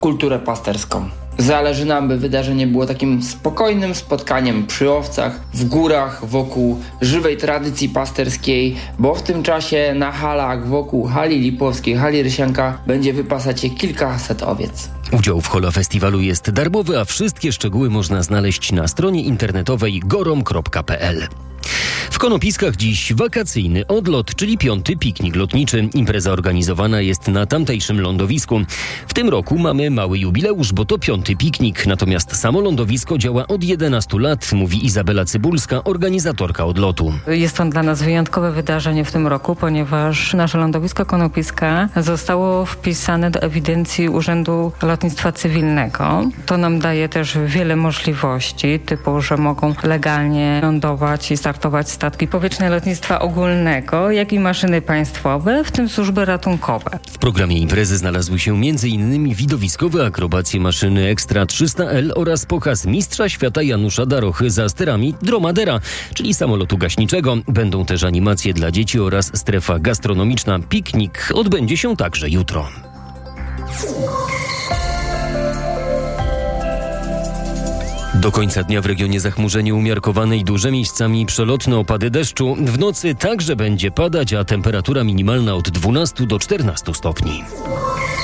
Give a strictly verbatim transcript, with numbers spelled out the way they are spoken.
kulturę pasterską. Zależy nam, by wydarzenie było takim spokojnym spotkaniem przy owcach, w górach, wokół żywej tradycji pasterskiej, bo w tym czasie na halach wokół hali Lipowskiej, hali Rysianka będzie wypasać się kilkaset owiec. Udział w Hola Festiwalu jest darmowy, a wszystkie szczegóły można znaleźć na stronie internetowej gorom kropka p l. W Konopiskach dziś wakacyjny odlot, czyli piąty piknik lotniczy. Impreza organizowana jest na tamtejszym lądowisku. W tym roku mamy mały jubileusz, bo to piąty piknik, natomiast samo lądowisko działa od jedenastu lat, mówi Izabela Cybulska, organizatorka odlotu. Jest to dla nas wyjątkowe wydarzenie w tym roku, ponieważ nasze lądowisko Konopiska zostało wpisane do ewidencji Urzędu Lotnictwa Cywilnego. To nam daje też wiele możliwości, typu, że mogą legalnie lądować i startować statki powietrzne lotnictwa ogólnego, jak i maszyny państwowe, w tym służby ratunkowe. W programie imprezy znalazły się między innymi widowiskowe akrobacje maszyny Extra trzysta L oraz pokaz mistrza świata Janusza Darochy za sterami Dromadera, czyli samolotu gaśniczego. Będą też animacje dla dzieci oraz strefa gastronomiczna. Piknik odbędzie się także jutro. Do końca dnia w regionie zachmurzenie umiarkowane i duże, miejscami przelotne opady deszczu. W nocy także będzie padać, a temperatura minimalna od dwunastu do czternastu stopni.